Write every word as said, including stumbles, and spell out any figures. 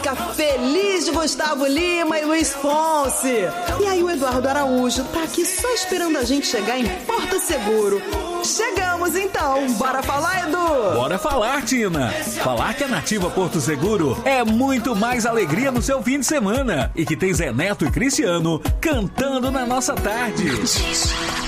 fica feliz de Gustavo Lima e Luiz Fonsi. E aí o Eduardo Araújo tá aqui só esperando a gente chegar em Porto Seguro. Chegamos então, bora falar, Edu? Bora falar, Tina. Falar que a Nativa Porto Seguro é muito mais alegria no seu fim de semana e que tem Zé Neto e Cristiano cantando na nossa tarde.